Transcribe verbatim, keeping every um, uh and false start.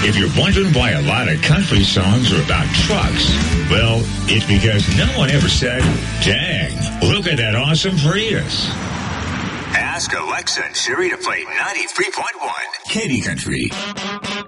If you're wondering why a lot of country songs are about trucks, well, it's because no one ever said, dang, look at that awesome Prius. Ask Alexa and Siri to play ninety-three point one Katy Country.